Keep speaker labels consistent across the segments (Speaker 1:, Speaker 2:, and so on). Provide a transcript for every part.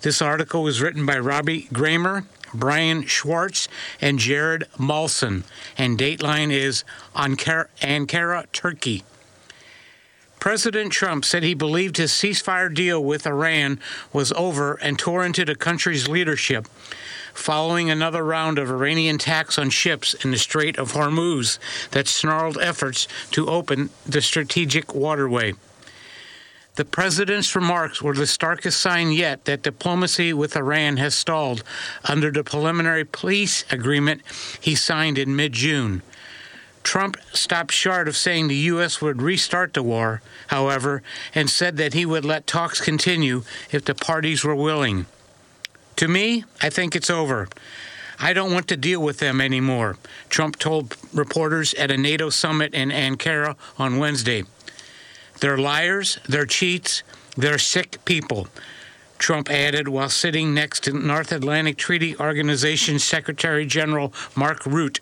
Speaker 1: This article was written by Robbie Gramer, Brian Schwartz, and Jared Malson, and Dateline is Ankara, Turkey. President Trump said he believed his ceasefire deal with Iran was over and tore into the country's leadership following another round of Iranian attacks on ships in the Strait of Hormuz that snarled efforts to open the strategic waterway. The president's remarks were the starkest sign yet that diplomacy with Iran has stalled under the preliminary peace agreement he signed in mid-June. Trump stopped short of saying the U.S. would restart the war, however, and said that he would let talks continue if the parties were willing. To me, I think it's over. I don't want to deal with them anymore, Trump told reporters at a NATO summit in Ankara on Wednesday. They're liars, they're cheats, they're sick people, Trump added while sitting next to North Atlantic Treaty Organization Secretary General Mark Rutte.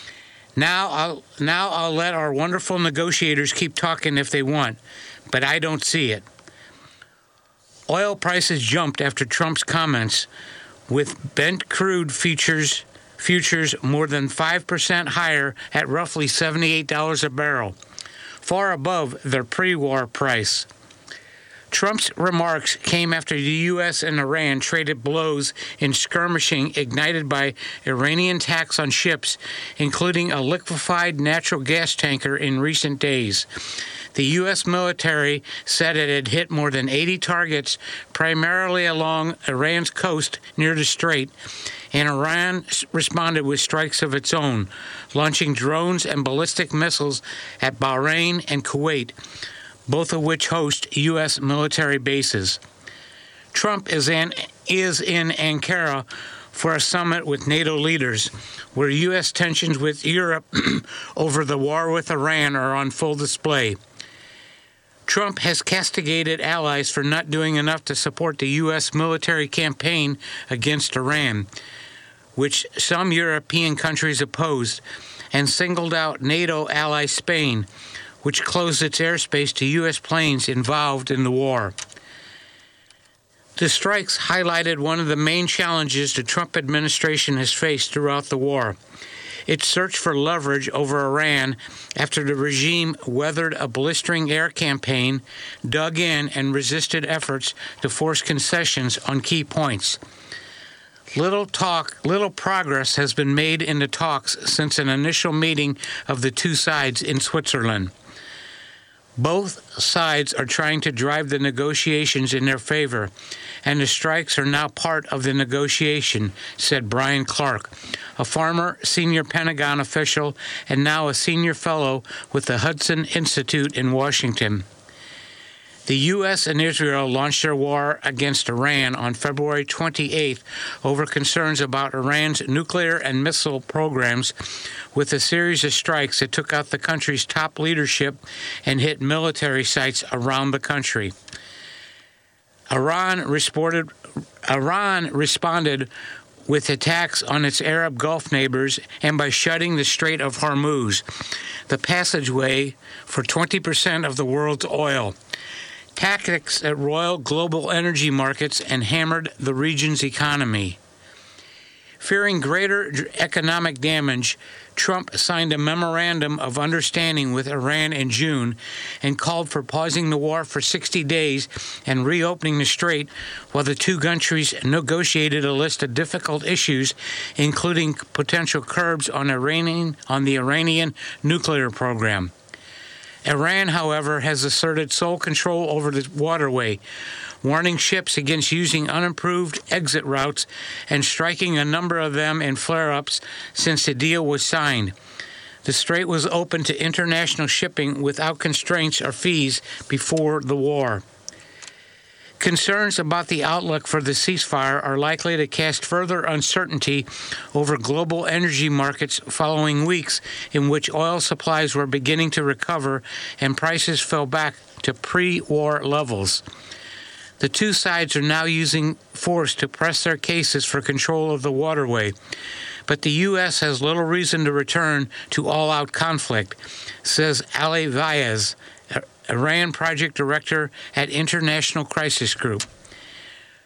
Speaker 1: Now I'll let our wonderful negotiators keep talking if they want, but I don't see it. Oil prices jumped after Trump's comments, with Brent crude futures more than 5% higher at roughly $78 a barrel, far above their pre-war price. Trump's remarks came after the U.S. and Iran traded blows in skirmishing ignited by Iranian attacks on ships, including a liquefied natural gas tanker in recent days. The U.S. military said it had hit more than 80 targets, primarily along Iran's coast near the strait, and Iran responded with strikes of its own, launching drones and ballistic missiles at Bahrain and Kuwait, both of which host U.S. military bases. Trump is in Ankara for a summit with NATO leaders, where U.S. tensions with Europe over the war with Iran are on full display. Trump has castigated allies for not doing enough to support the U.S. military campaign against Iran, which some European countries opposed, and singled out NATO ally Spain, which closed its airspace to U.S. planes involved in the war. The strikes highlighted one of the main challenges the Trump administration has faced throughout the war: its search for leverage over Iran after the regime weathered a blistering air campaign, dug in, and resisted efforts to force concessions on key points. Little progress has been made in the talks since an initial meeting of the two sides in Switzerland. Both sides are trying to drive the negotiations in their favor, and the strikes are now part of the negotiation, said Brian Clark, a former senior Pentagon official and now a senior fellow with the Hudson Institute in Washington. The U.S. and Israel launched their war against Iran on February 28th over concerns about Iran's nuclear and missile programs, with a series of strikes that took out the country's top leadership and hit military sites around the country. Iran responded with attacks on its Arab Gulf neighbors and by shutting the Strait of Hormuz, the passageway for 20% of the world's oil. Tactics that roiled global energy markets and hammered the region's economy. Fearing greater economic damage, Trump signed a memorandum of understanding with Iran in June and called for pausing the war for 60 days and reopening the strait while the two countries negotiated a list of difficult issues, including potential curbs on the Iranian nuclear program. Iran, however, has asserted sole control over the waterway, warning ships against using unimproved exit routes and striking a number of them in flare-ups since the deal was signed. The strait was open to international shipping without constraints or fees before the war. Concerns about the outlook for the ceasefire are likely to cast further uncertainty over global energy markets following weeks in which oil supplies were beginning to recover and prices fell back to pre-war levels. The two sides are now using force to press their cases for control of the waterway, but the U.S. has little reason to return to all-out conflict, says Ali Vaez, Iran project director at International Crisis Group.